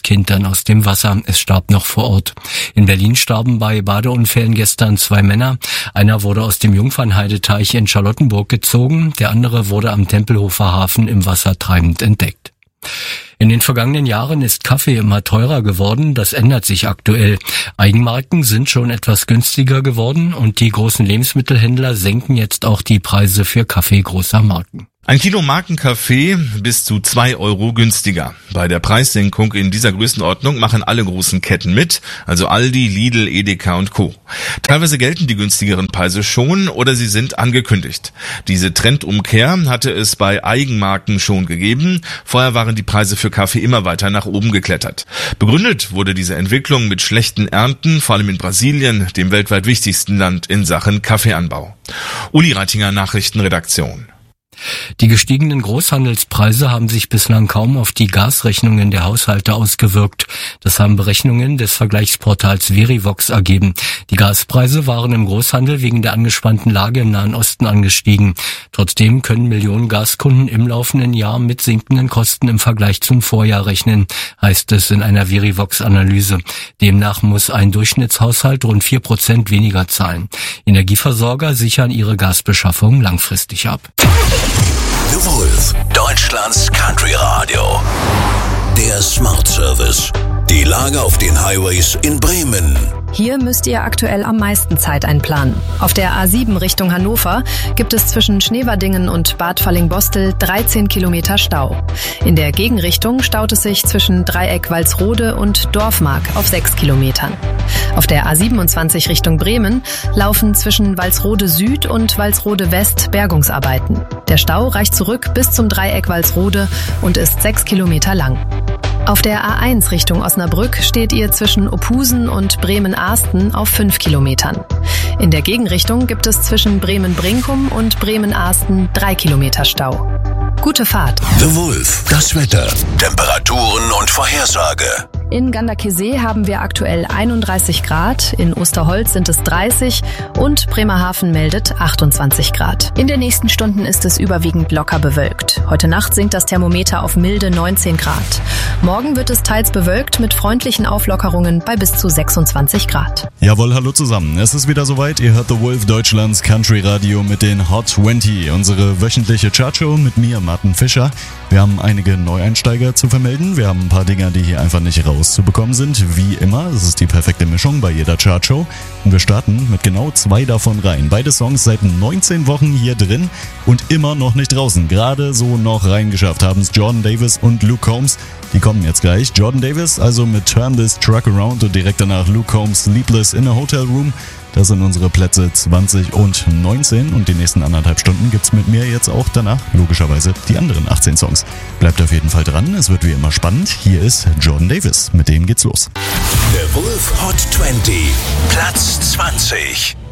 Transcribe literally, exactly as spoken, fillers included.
Kind dann aus dem Wasser. Es starb noch vor Ort. In Berlin starben bei Badeunfällen gestern zwei Männer. Einer wurde aus dem Jungfernheideteich in Charlottenburg gezogen, der andere wurde am Tempelhofer Hafen im Wasser treibend entdeckt. In den vergangenen Jahren ist Kaffee immer teurer geworden, das ändert sich aktuell. Eigenmarken sind schon etwas günstiger geworden und die großen Lebensmittelhändler senken jetzt auch die Preise für Kaffee großer Marken. Ein Kilo Markenkaffee bis zu zwei Euro günstiger. Bei der Preissenkung in dieser Größenordnung machen alle großen Ketten mit, also Aldi, Lidl, Edeka und Co. Teilweise gelten die günstigeren Preise schon oder sie sind angekündigt. Diese Trendumkehr hatte es bei Eigenmarken schon gegeben. Vorher waren die Preise für Kaffee immer weiter nach oben geklettert. Begründet wurde diese Entwicklung mit schlechten Ernten, vor allem in Brasilien, dem weltweit wichtigsten Land in Sachen Kaffeeanbau. Uli Reitinger, Nachrichtenredaktion. Die gestiegenen Großhandelspreise haben sich bislang kaum auf die Gasrechnungen der Haushalte ausgewirkt. Das haben Berechnungen des Vergleichsportals Verivox ergeben. Die Gaspreise waren im Großhandel wegen der angespannten Lage im Nahen Osten angestiegen. Trotzdem können Millionen Gaskunden im laufenden Jahr mit sinkenden Kosten im Vergleich zum Vorjahr rechnen, heißt es in einer Verivox-Analyse. Demnach muss ein Durchschnittshaushalt rund vier Prozent weniger zahlen. Energieversorger sichern ihre Gasbeschaffung langfristig ab. The Wolf, Deutschlands Country Radio. Der Smart Service. Die Lage auf den Highways in Bremen. Hier müsst ihr aktuell am meisten Zeit einplanen. Auf der A sieben Richtung Hannover gibt es zwischen Schneverdingen und Bad Fallingbostel dreizehn Kilometer Stau. In der Gegenrichtung staut es sich zwischen Dreieck Walsrode und Dorfmark auf sechs Kilometern. Auf der A siebenundzwanzig Richtung Bremen laufen zwischen Walsrode Süd und Walsrode West Bergungsarbeiten. Der Stau reicht zurück bis zum Dreieck Walsrode und ist sechs Kilometer lang. Auf der A eins Richtung Osnabrück steht ihr zwischen Ophusen und Bremen-Ahsten auf fünf Kilometern. In der Gegenrichtung gibt es zwischen Bremen-Brinkum und Bremen-Ahsten drei Kilometer Stau. Gute Fahrt. The Wolf, das Wetter, Temperaturen und Vorhersage. In Ganderkesee haben wir aktuell einunddreißig Grad, in Osterholz sind es dreißig und Bremerhaven meldet achtundzwanzig Grad. In den nächsten Stunden ist es überwiegend locker bewölkt. Heute Nacht sinkt das Thermometer auf milde neunzehn Grad. Morgen wird es teils bewölkt mit freundlichen Auflockerungen bei bis zu sechsundzwanzig Grad. Jawohl, hallo zusammen. Es ist wieder soweit. Ihr hört The Wolf, Deutschlands Country Radio mit den Hot zwanzig, unsere wöchentliche Chartshow mit mir, Martin Fischer. Wir haben einige Neueinsteiger zu vermelden. Wir haben ein paar Dinger, die hier einfach nicht rauszubekommen sind. Wie immer, es ist die perfekte Mischung bei jeder Chartshow. Und wir starten mit genau zwei davon rein. Beide Songs seit neunzehn Wochen hier drin und immer noch nicht draußen. Gerade so noch reingeschafft haben es Jordan Davis und Luke Combs. Die kommen jetzt gleich. Jordan Davis also mit Turn This Truck Around und direkt danach Luke Combs Sleepless in a Hotel Room. Das sind unsere Plätze zwanzig und neunzehn und die nächsten anderthalb Stunden gibt's mit mir jetzt auch danach logischerweise die anderen achtzehn Songs. Bleibt auf jeden Fall dran, es wird wie immer spannend. Hier ist Jordan Davis, mit dem geht's los. The Wolf Hot zwanzig, Platz zwanzig.